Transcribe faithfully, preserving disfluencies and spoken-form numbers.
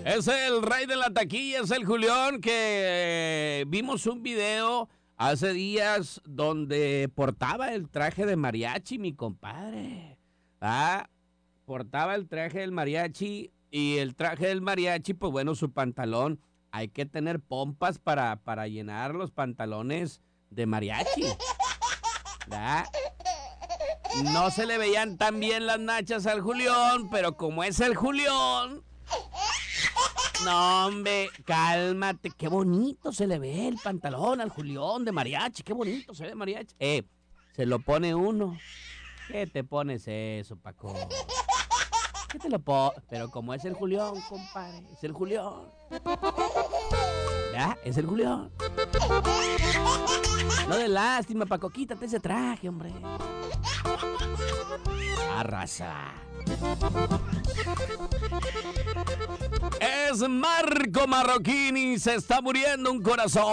Es el rey de la taquilla, es el Julián, que eh, vimos un video hace días donde portaba el traje de mariachi, mi compadre. Ah, portaba el traje del mariachi y el traje del mariachi, pues bueno, su pantalón. Hay que tener pompas para, para llenar los pantalones de mariachi. ¿Verdad? No se le veían tan bien las nachas al Julián, pero como es el Julián... No, hombre, cálmate. Qué bonito se le ve el pantalón al Julián de mariachi. Qué bonito se ve mariachi. Eh, se lo pone uno. ¿Qué te pones eso, Paco? ¿Qué te lo pones? Pero como es el Julián, compadre. Es el Julián. ¿Ya? Es el Julián. No de lástima, Paco. Quítate ese traje, hombre. Arrasa. Es Marco Marroquín y se está muriendo un corazón.